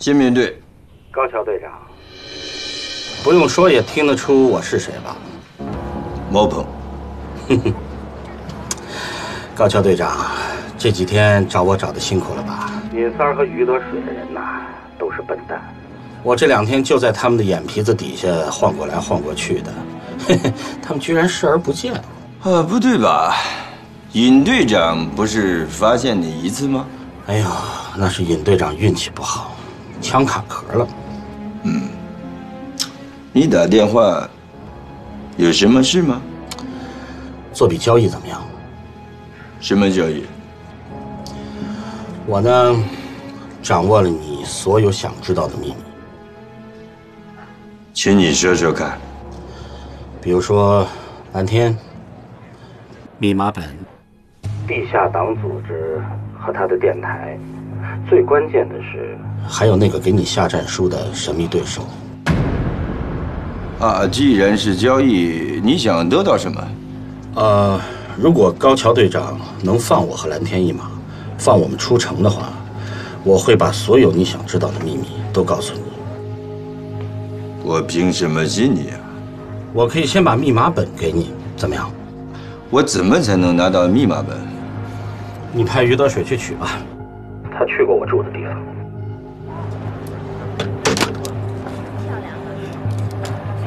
先面对。 高桥队长，不用说也听得出我是谁吧？ 毛鹏。 高桥队长，这几天找我找的辛苦了吧？尹三儿和于得水的人呐，都是笨蛋。我这2天就在他们的眼皮子底下晃过来晃过去的，他们居然视而不见。 不对吧？尹队长不是发现你一次吗？ 哎呦，那是尹队长运气不好，枪卡壳了。 你打电话有什么事吗？ 做笔交易怎么样？ 什么交易？ 我呢，掌握了你所有想知道的秘密。 请你说说看。 比如说，蓝天、密码本、地下党组织和他的电台，最关键的是，还有那个给你下战书的神秘对手。 既然是交易，你想得到什么？ 如果高桥队长能放我和蓝天一马，放我们出城的话，我会把所有你想知道的秘密都告诉你。 我凭什么信你啊？ 我可以先把密码本给你，怎么样？ 我怎么才能拿到密码本？ 你派于得水去取吧，他去过我住的地方。